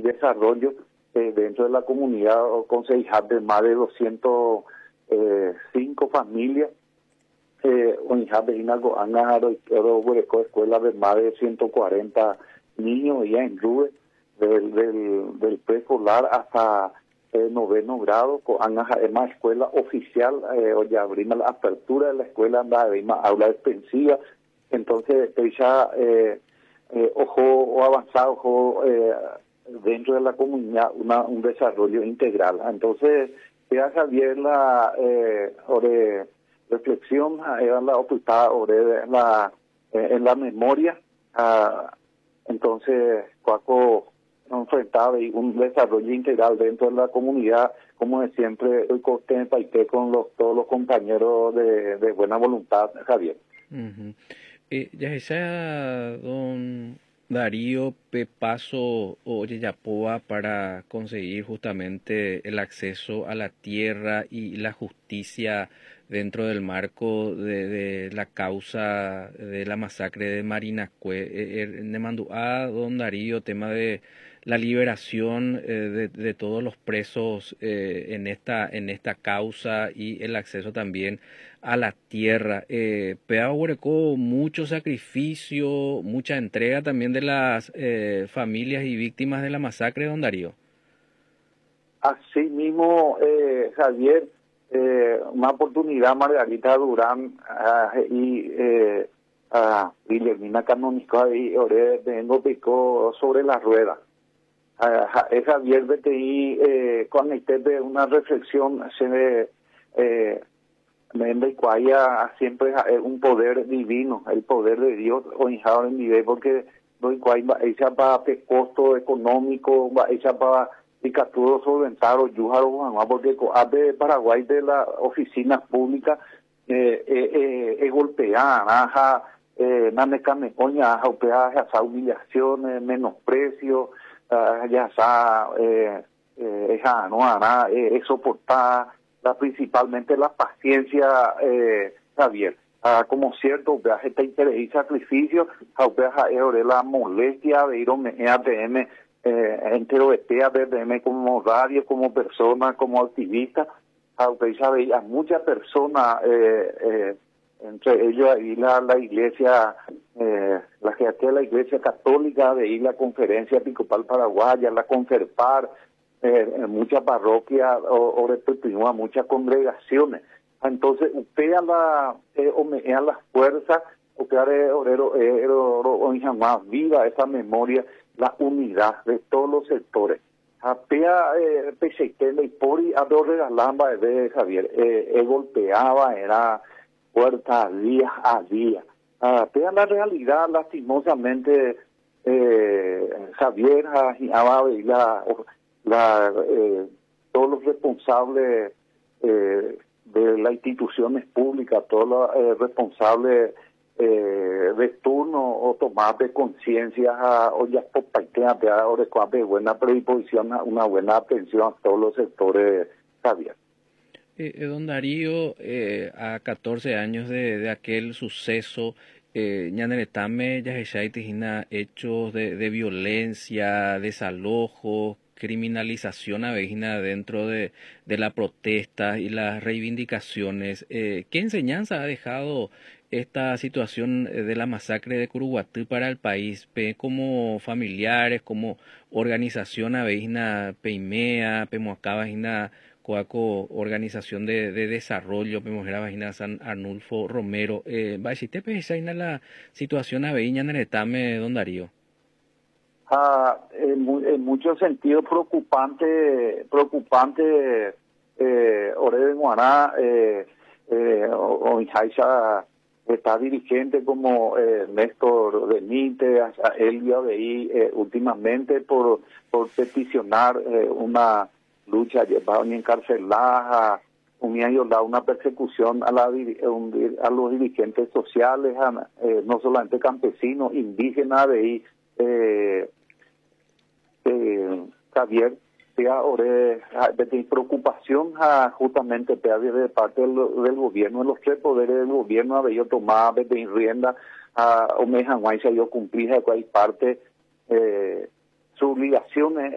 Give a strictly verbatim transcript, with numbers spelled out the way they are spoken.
desarrollo eh, dentro de la comunidad con seis de más de doscientas cinco familias. Eh, escuela de más de ciento cuarenta niños ya en Rube, del, del, del preescolar hasta el noveno grado, con una escuela oficial, eh, o ya abrimos la apertura de la escuela, abrimos aula extensiva, entonces ya eh, eh, ojo avanzado, ojo eh, dentro de la comunidad, una, un desarrollo integral. Entonces, ya Javier la eh, ore, reflexión, era la ocultada ore, la, eh, en la memoria, ah, entonces, Cuaco enfrentaba un desarrollo integral dentro de la comunidad, como de siempre, hoy con los, todos los compañeros de, de buena voluntad, Javier. Uh-huh. Eh, ya sea don Darío Pepaso o Yapoa para conseguir justamente el acceso a la tierra y la justicia dentro del marco de, de la causa de la masacre de Marinacue. Eh, eh, Nemandúa, don Darío, tema de la liberación eh, de, de todos los presos eh, en esta en esta causa y el acceso también a la tierra. Eh, Pea Huereco, mucho sacrificio, mucha entrega también de las eh, familias y víctimas de la masacre, don Darío. Así mismo, eh, Javier, eh, una oportunidad, Margarita Durán uh, y eh, uh, Guillermina Canónico y Ore vengo picó sobre la rueda. Uh, Javier B T I eh, conecté de una reflexión se eh, me encuaya siempre es un poder divino, el poder de Dios o hinchado en nivel porque no encuaya ella para costo económico, ella para y capturó solventar o yujaro porque de Paraguay de las oficinas públicas eh eh eh golpeada ajá eh nane cane coña ajá esa humillación menosprecio ya está eh esa no hará es soportar la principalmente la paciencia eh Javier ah, como cierto viaje te interés y sacrificio a la molestia de ir a A T M eh, entero de desde como radio, como persona, como activista, aunque sabe a muchas personas, eh, eh, entre ellos ahí la, la iglesia, eh, la gente de la iglesia católica, de ahí la conferencia episcopal paraguaya, la Conferpar, eh, en muchas parroquias o, o respectivo a muchas congregaciones. Entonces, usted a la, eh, o a las fuerzas, usted a orero, o más viva esa memoria, la unidad de todos los sectores. Apea eh, Pechequela y Pori a dos regalamba de Javier, eh, eh, golpeaba, era puerta día a día. Apea la realidad, lastimosamente, eh, Javier, y la, la, eh, todos los responsables eh, de las instituciones públicas, todos los eh, responsables Eh, de turno o tomar de conciencia o ya de buena predisposición, una buena atención a todos los sectores, Javier. Eh, eh, don Darío, eh, a catorce años de, de aquel suceso, eh, ñaneretame ya hechos de, de violencia, desalojo, criminalización a vejina dentro de, de la protesta y las reivindicaciones. Eh, ¿Qué enseñanza ha dejado esta situación de la masacre de Curuguatú para el país? Pe, como familiares, como organización avejina Peimea, Pemoacá vagina Coaco, organización de, de desarrollo, Pemojera vagina San Arnulfo Romero, eh, va a existir la situación aveña neretame, don Darío. Ah, en, en muchos sentidos preocupante, preocupante, eh, Ore de Guaná, eh, eh, o, o está dirigente como eh, Néstor Benítez, Elvia de ahí, eh, últimamente por, por peticionar eh, una lucha llevada ni encarcelada, una, una persecución a, la, a los dirigentes sociales, a, eh, no solamente campesinos, indígenas de ahí, eh, eh, Javier, ore de preocupación a, justamente de parte del, del gobierno, de los tres poderes del gobierno, había tomado de rienda a Omeja Guaysa, yo cumplí de cuál parte eh, sus obligaciones